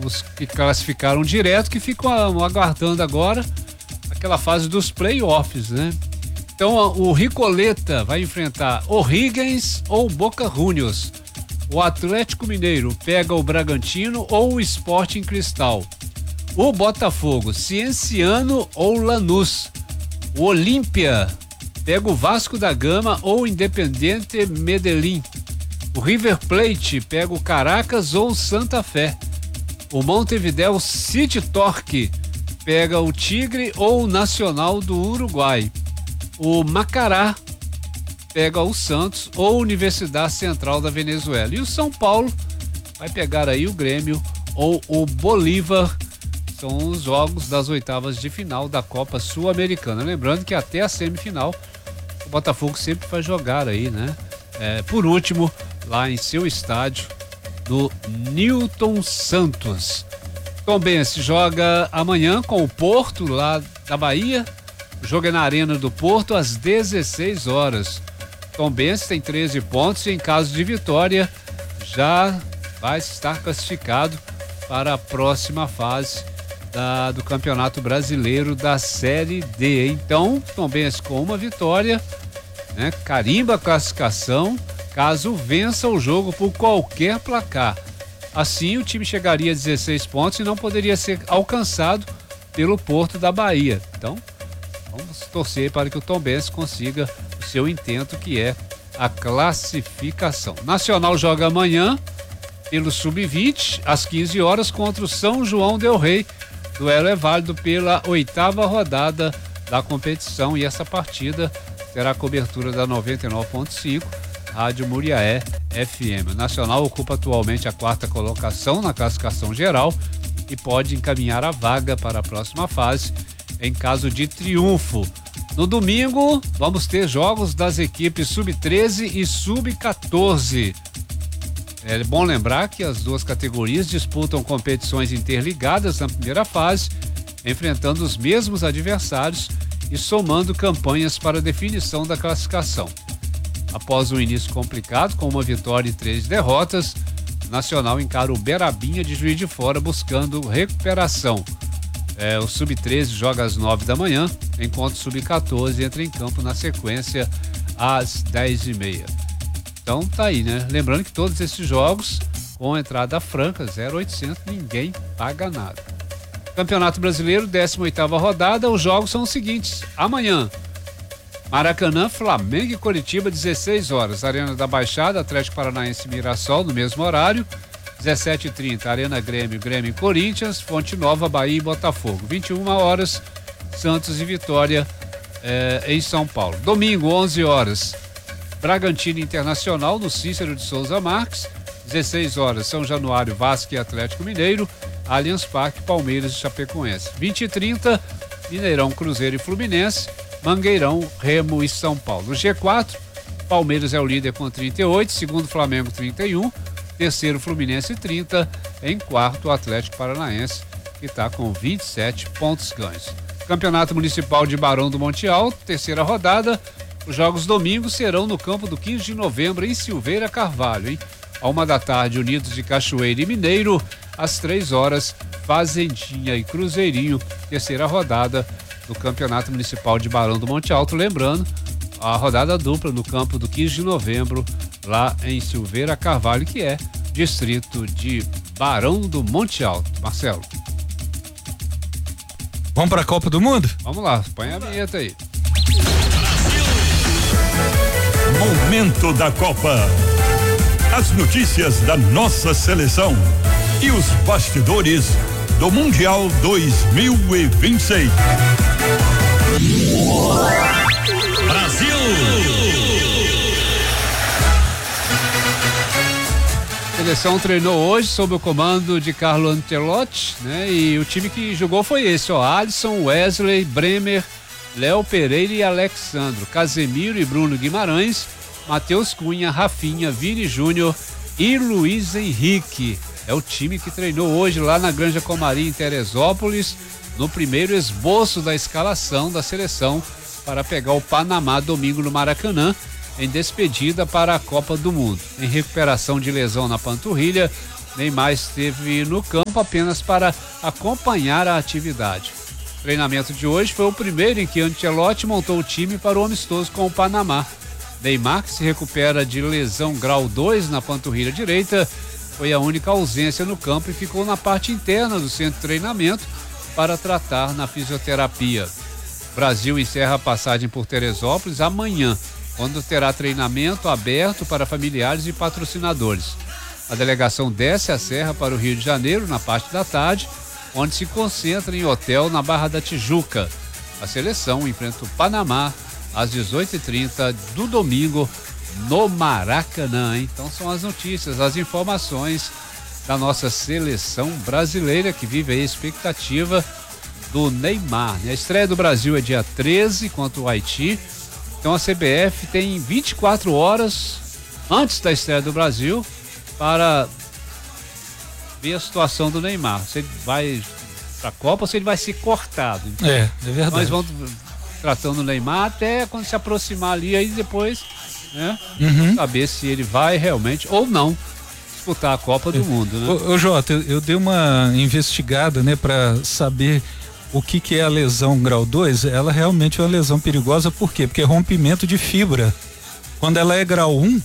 os que classificaram direto, que ficam aguardando agora aquela fase dos playoffs, né? Então o Ricoleta vai enfrentar O'Higgins ou Boca Juniors. O Atlético Mineiro pega o Bragantino ou o Sporting Cristal. O Botafogo, Cienciano ou Lanús. O Olímpia pega o Vasco da Gama ou Independiente Medellín. O River Plate pega o Caracas ou Santa Fé. O Montevideo City Torque pega o Tigre ou o Nacional do Uruguai. O Macará pega o Santos ou Universidade Central da Venezuela. E o São Paulo vai pegar aí o Grêmio ou o Bolívar. São os jogos das oitavas de final da Copa Sul-Americana. Lembrando que até a semifinal o Botafogo sempre vai jogar aí, né? Por último, lá em seu estádio, no Newton Santos. Tombense joga amanhã com o Porto, lá da Bahia. O jogo é na Arena do Porto, às 16 horas. Tombense tem 13 pontos e, em caso de vitória, já vai estar classificado para a próxima fase do Campeonato Brasileiro da Série D. Então, Tombense com uma vitória, né, carimba a classificação, caso vença o jogo por qualquer placar. Assim, o time chegaria a 16 pontos e não poderia ser alcançado pelo Porto da Bahia. Então, vamos torcer para que o Tombense consiga o seu intento, que é a classificação. Nacional joga amanhã pelo Sub-20, às 15 horas, contra o São João del Rei. O duelo é válido pela 8ª rodada da competição e essa partida terá a cobertura da 99.5, Rádio Muriaé FM. O Nacional ocupa atualmente a 4ª colocação na classificação geral e pode encaminhar a vaga para a próxima fase em caso de triunfo. No domingo, vamos ter jogos das equipes Sub-13 e Sub-14. É bom lembrar que as duas categorias disputam competições interligadas na primeira fase, enfrentando os mesmos adversários e somando campanhas para a definição da classificação. Após um início complicado, com uma vitória e 3 derrotas, o Nacional encara o Berabinha de Juiz de Fora buscando recuperação. O Sub-13 joga às 9 da manhã, enquanto o Sub-14 entra em campo na sequência às 10h30. Então tá aí, né? Lembrando que todos esses jogos com entrada franca, 0,800, ninguém paga nada. Campeonato Brasileiro, 18ª rodada, os jogos são os seguintes. Amanhã, Maracanã, Flamengo e Coritiba, 16 horas. Arena da Baixada, Atlético Paranaense e Mirassol, no mesmo horário. 17h30, Arena Grêmio, Grêmio e Corinthians, Fonte Nova, Bahia e Botafogo. 21 horas, Santos e Vitória em São Paulo. Domingo, 11 horas, Bragantino Internacional, no Cícero de Souza Marques. 16 horas, São Januário, Vasco e Atlético Mineiro. Allianz Parque, Palmeiras e Chapecoense. 20h30, Mineirão, Cruzeiro e Fluminense. Mangueirão, Remo e São Paulo. No G4, Palmeiras é o líder com 38, segundo Flamengo 31, terceiro Fluminense 30, em quarto o Atlético Paranaense, que está com 27 pontos ganhos. Campeonato Municipal de Barão do Monte Alto, terceira rodada. Os jogos domingos serão no campo do 15 de novembro em Silveira Carvalho, hein? À 1h da tarde, Unidos de Cachoeira e Mineiro. Às 3 horas, Fazendinha e Cruzeirinho, terceira rodada do Campeonato Municipal de Barão do Monte Alto. Lembrando, a rodada dupla no campo do 15 de novembro, lá em Silveira Carvalho, que é distrito de Barão do Monte Alto. Marcelo. Vamos para a Copa do Mundo? Vamos lá, põe a vinheta aí. Momento da Copa. As notícias da nossa seleção e os bastidores do Mundial 2026. Brasil! A seleção treinou hoje sob o comando de Carlo Ancelotti, né? E o time que jogou foi esse, Alisson, Wesley, Bremer, Léo Pereira e Alexandro, Casemiro e Bruno Guimarães, Matheus Cunha, Rafinha, Vini Júnior e Luiz Henrique. É o time que treinou hoje lá na Granja Comari, em Teresópolis, no primeiro esboço da escalação da seleção para pegar o Panamá domingo no Maracanã, em despedida para a Copa do Mundo. Em recuperação de lesão na panturrilha, Neymar esteve no campo apenas para acompanhar a atividade. O treinamento de hoje foi o primeiro em que Ancelotti montou o time para o amistoso com o Panamá. Neymar, que se recupera de lesão grau 2 na panturrilha direita, foi a única ausência no campo e ficou na parte interna do centro de treinamento para tratar na fisioterapia. O Brasil encerra a passagem por Teresópolis amanhã, quando terá treinamento aberto para familiares e patrocinadores. A delegação desce a serra para o Rio de Janeiro na parte da tarde, onde se concentra em hotel na Barra da Tijuca. A seleção enfrenta o Panamá às 18h30 do domingo no Maracanã, hein? Então são as notícias, as informações da nossa seleção brasileira que vive a expectativa do Neymar, né? A estreia do Brasil é dia 13 contra o Haiti. Então a CBF tem 24 horas antes da estreia do Brasil para ver a situação do Neymar. Se ele vai para a Copa ou se ele vai ser cortado. Então, é verdade. Nós vamos tratando o Neymar até quando se aproximar ali, aí depois, né? Saber se ele vai realmente ou não disputar a Copa do Mundo, né? Ô Jota, eu dei uma investigada, né, para saber o que é a lesão grau 2. Ela realmente é uma lesão perigosa, por quê? Porque é rompimento de fibra. Quando ela é grau 1,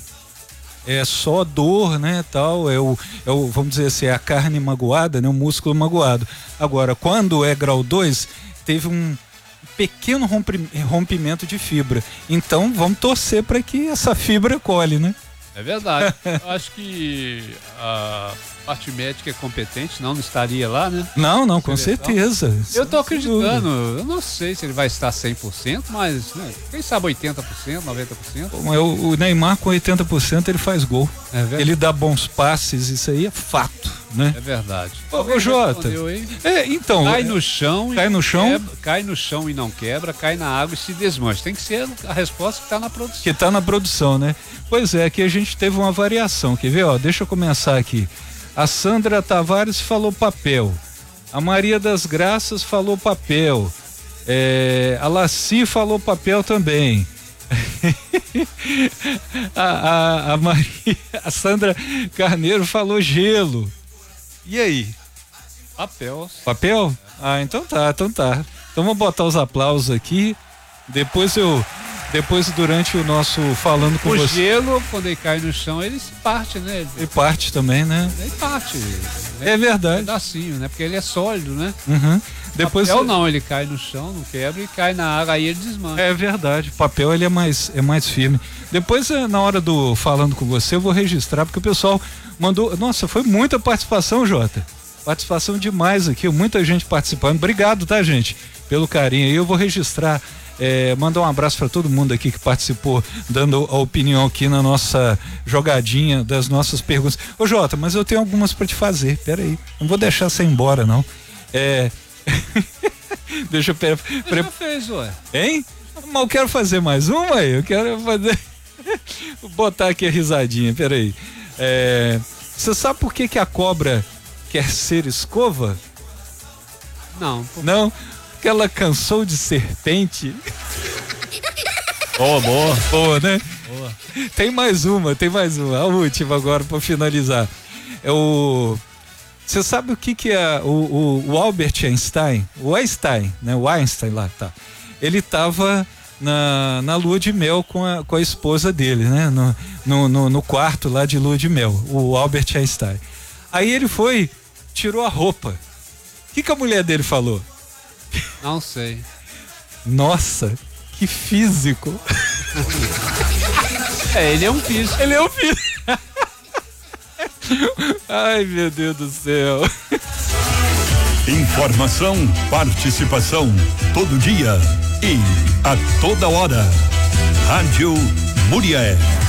é só dor, né, tal, vamos dizer assim, é a carne magoada, né, o músculo magoado. Agora, quando é grau 2, teve um pequeno rompimento de fibra. Então, vamos torcer para que essa fibra colhe, né? É verdade. Eu acho que a parte médica é competente, não estaria lá, né? Não, com certeza. Eu tô acreditando, eu não sei se ele vai estar 100%, mas, né, quem sabe 80%, 90%. O Neymar com 80% ele faz gol. Ele dá bons passes, isso aí é fato, né? É verdade. Ô Jota, então... Cai no chão e não quebra, cai na água e se desmancha. Tem que ser a resposta que está na produção. Que está na produção, né? Pois é, aqui a gente teve uma variação, quer ver? Ó, deixa eu começar aqui. A Sandra Tavares falou papel. A Maria das Graças falou papel. A Laci falou papel também. a Sandra Carneiro falou gelo. E aí? Papel. Papel? Ah, então tá. Então vamos botar os aplausos aqui. Depois durante o nosso falando com você. O gelo, quando ele cai no chão, ele se parte, né? Ele parte também, né? Ele parte. É verdade. Um pedacinho, né? Porque ele é sólido, né? Depois papel não, ele cai no chão, não quebra e cai na água, aí ele desmancha. É verdade. O papel ele é mais firme. Depois, na hora do falando com você, eu vou registrar, porque o pessoal mandou. Nossa, foi muita participação, Jota. Participação demais aqui, muita gente participando. Obrigado, tá, gente? Pelo carinho aí. Eu vou registrar. Mandar um abraço para todo mundo aqui que participou, dando a opinião aqui na nossa jogadinha das nossas perguntas. Ô Jota, mas eu tenho algumas para te fazer, peraí, não vou deixar você ir embora não. Deixa eu já fez, ué. Hein? Mas eu quero fazer mais uma aí, eu quero fazer vou botar aqui a risadinha, peraí. Você sabe por que a cobra quer ser escova? Não. Não? Que ela cansou de serpente. Boa, né? Boa. Tem mais uma, a última agora para finalizar. Você sabe o que é o Albert Einstein? O Einstein, né? O Einstein lá, tá. Ele tava na lua de mel com a esposa dele, né? No quarto lá de lua de mel, o Albert Einstein. Aí ele tirou a roupa. O que a mulher dele falou? Não sei. Nossa, que físico. Ele é um físico. Ai, meu Deus do céu. Informação, participação, todo dia e a toda hora. Rádio Muriel.